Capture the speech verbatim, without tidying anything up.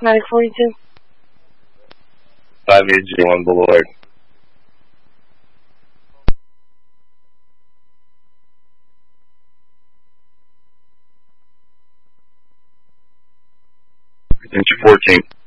Schematic forty-two. five eight zero one Boulevard. Into fourteen.